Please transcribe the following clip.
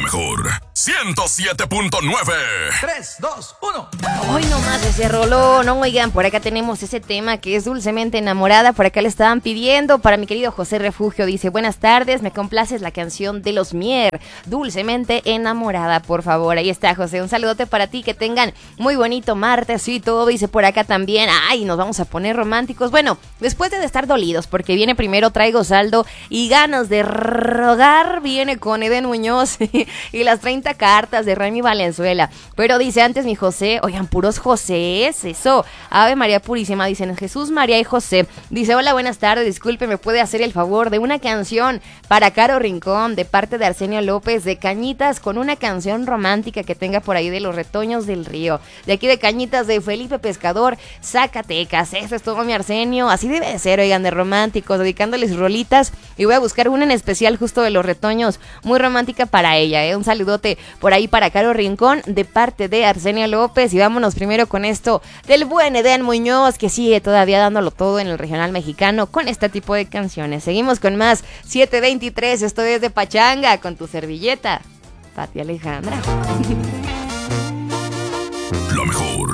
mejor 107.9. 3, 2, 1. Hoy nomás ese rolón. Oigan, por acá tenemos ese tema que es Dulcemente Enamorada. Por acá le estaban pidiendo para mi querido José Refugio. Dice, buenas tardes, me complaces la canción de Los Mier, Dulcemente Enamorada, por favor. Ahí está, José, un saludote para ti, que tengan muy bonito martes y todo. Dice por acá también, ay, nos vamos a poner románticos. Bueno, después de estar dolidos, porque viene primero Traigo Saldo y Ganas de Rogar, viene con Eden Muñoz y las 30 cartas de Remy Valenzuela. Pero dice antes mi José, oigan, puros Josés, eso. Ave María Purísima, dicen Jesús, María y José. Dice, hola, buenas tardes, disculpe, ¿me puede hacer el favor de una canción para Caro Rincón de parte de Arsenio López de Cañitas, con una canción romántica que tenga por ahí de Los Retoños del Río? De aquí de Cañitas, de Felipe Pescador, Zacatecas. Eso es todo, mi Arsenio. Así debe de ser, oigan, de románticos, dedicándoles rolitas. Y voy a buscar una en especial justo de Los Retoños, muy romántica para ella, Un saludote por ahí para Caro Rincón de parte de Arsenio López. Y vámonos primero con esto del buen Eden Muñoz, que sigue todavía dándolo todo en el regional mexicano con este tipo de canciones. Seguimos con más 723, esto es de Pachanga, con tu servilleta, Pati Alejandra. Lo mejor